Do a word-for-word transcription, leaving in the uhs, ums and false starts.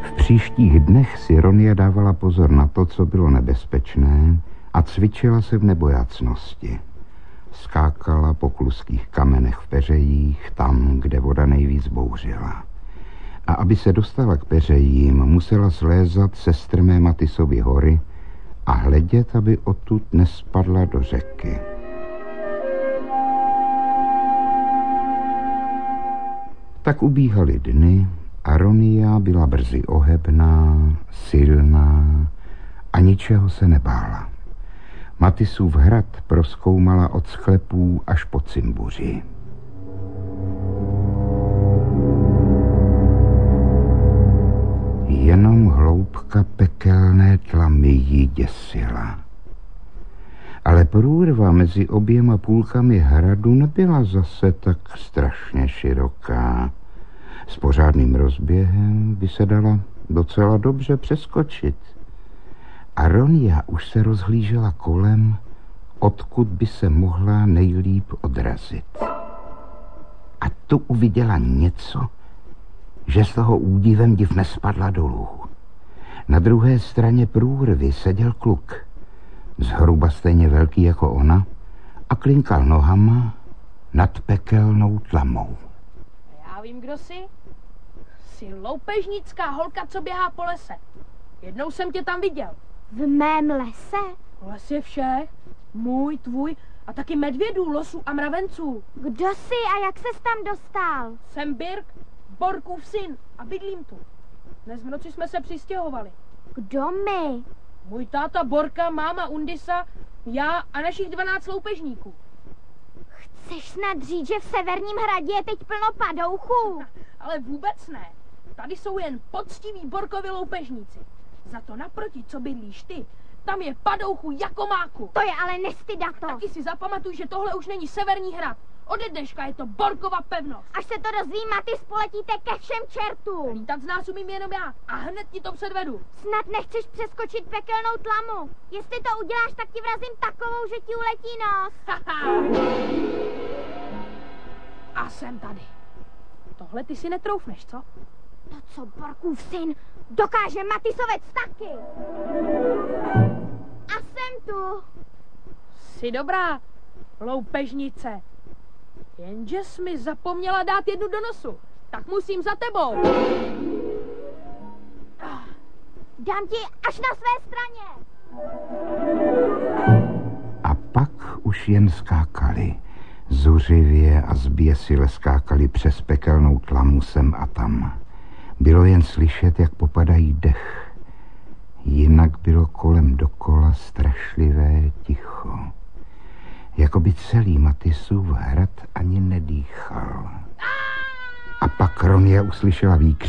V příštích dnech si Ronia dávala pozor na to, co bylo nebezpečné, a cvičila se v nebojácnosti. Skákala po kluských kamenech v peřejích, tam, kde voda nejvíc bouřila. A aby se dostala k peřejím, musela slézat se strmé Matisovy hory a hledět, aby odtud nespadla do řeky. Tak ubíhaly dny a Ronia byla brzy ohebná, silná a ničeho se nebála. Matisův hrad prozkoumala od sklepů až po Cimbuři. Jenom hloubka pekelné tlamy jí děsila. Ale průrva mezi oběma půlkami hradu nebyla zase tak strašně široká. S pořádným rozběhem by se dala docela dobře přeskočit. A Ronia už se rozhlížela kolem, odkud by se mohla nejlíp odrazit. A tu uviděla něco, že z toho údivem div nespadla dolů. Na druhé straně průrvy seděl kluk, zhruba stejně velký jako ona, a klinkal nohama nad pekelnou tlamou. Já vím, kdo jsi. Jsi loupežnická holka, co běhá po lese. Jednou jsem tě tam viděl. V mém lese? Les je všech. Můj, tvůj a taky medvědů, losů a mravenců. Kdo jsi a jak ses tam dostal? Jsem Birk, Borkův syn a bydlím tu. Dnes v noci jsme se přistěhovali. Kdo my? Můj táta Borka, máma Undisa, já a našich dvanáct loupežníků. Chceš snad říct, že v Severním hradě je teď plno padouchů? Ale vůbec ne. Tady jsou jen poctiví Borkovi loupežníci. Za to naproti, co bydlíš ty, tam je padouchů jako máku. To je ale nestydato. Taky si zapamatuj, že tohle už není Severní hrad. Ode dneška je to Borkova pevnost. Až se to dozví, Matis, poletíte ke všem čertům. Lítat z nás umím jenom já a hned ti to předvedu. Snad nechceš přeskočit pekelnou tlamu. Jestli to uděláš, tak ti vrazím takovou, že ti uletí nos. A jsem tady. Tohle ty si netroufneš, co? To, co Borkův syn dokáže Matisovec taky. A jsem tu. Jsi dobrá, loupežnice. Jenže jsi mi zapomněla dát jednu do nosu. Tak musím za tebou. Dám ti až na své straně. A pak už jen skákali. Zuřivě a zběsile skákali přes pekelnou tlamu sem a tam. Bylo jen slyšet, jak popadají dech. Jinak bylo kolem dokola strašlivé ticho. Jakoby celý Matisův hrad ani nedýchal. A pak Ronia uslyšela výkřik.